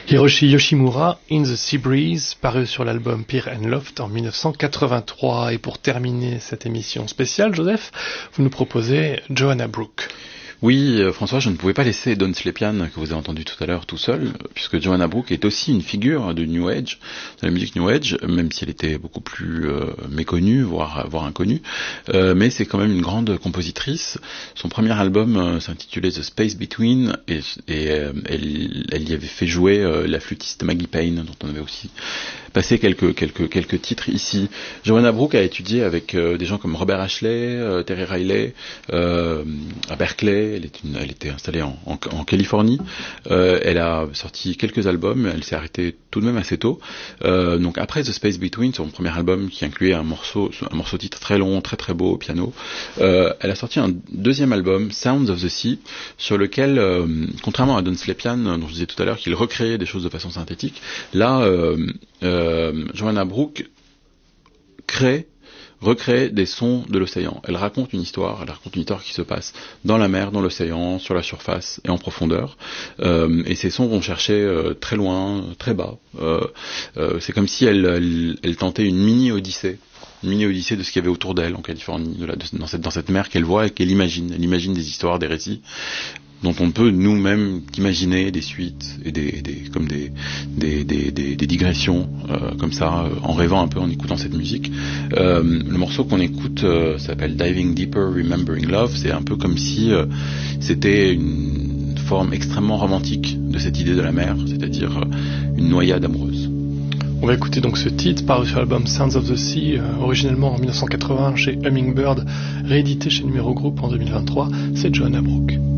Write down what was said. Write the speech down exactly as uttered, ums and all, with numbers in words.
Hiroshi Yoshimura, In the Sea Breeze, paru sur l'album Peer and Loft en dix-neuf cent quatre-vingt-trois. Et pour terminer cette émission spéciale, Joseph, vous nous proposez Joanna Brooke. Oui, euh, François, je ne pouvais pas laisser Don Slepian, que vous avez entendu tout à l'heure, tout seul, puisque Joanna Brooke est aussi une figure de New Age, de la musique New Age, même si elle était beaucoup plus euh, méconnue, voire, voire inconnue, euh, mais c'est quand même une grande compositrice. Son premier album euh, s'intitulait The Space Between, et, et euh, elle, elle y avait fait jouer euh, la flûtiste Maggie Payne, dont on avait aussi passé quelques, quelques, quelques titres ici. Joanna Brooke a étudié avec euh, des gens comme Robert Ashley, euh, Terry Riley, euh, à Berkeley. Elle, est une, elle était installée en, en, en Californie. Euh, elle a sorti quelques albums. Elle s'est arrêtée tout de même assez tôt. Euh, donc après The Space Between, son premier album qui incluait un morceau, un morceau titre très long, très très beau au piano, euh, elle a sorti un deuxième album, Sounds of the Sea, sur lequel, euh, contrairement à Don Slepian, dont je disais tout à l'heure qu'il recréait des choses de façon synthétique, là, euh, euh, Joanna Brooke crée recrée des sons de l'océan. Elle raconte une histoire, elle raconte une histoire qui se passe dans la mer, dans l'océan, sur la surface et en profondeur. Euh, et ces sons vont chercher euh, très loin, très bas. Euh, euh, c'est comme si elle, elle, elle tentait une mini-odyssée. Une mini-odyssée de ce qu'il y avait autour d'elle en Californie, de la, de, dans, cette, dans cette mer qu'elle voit et qu'elle imagine. Elle imagine des histoires, des récits dont on peut nous-mêmes imaginer des suites et des, des comme des des, des, des, des digressions euh, comme ça, euh, en rêvant un peu en écoutant cette musique. Euh, le morceau qu'on écoute euh, s'appelle Diving Deeper, Remembering Love. C'est un peu comme si euh, c'était une forme extrêmement romantique de cette idée de la mer, c'est-à-dire euh, une noyade amoureuse. On va écouter donc ce titre paru sur l'album Sounds of the Sea, euh, originellement en dix-neuf cent quatre-vingts chez Hummingbird, réédité chez Numéro Group en deux mille vingt-trois. C'est Joanna Brooke.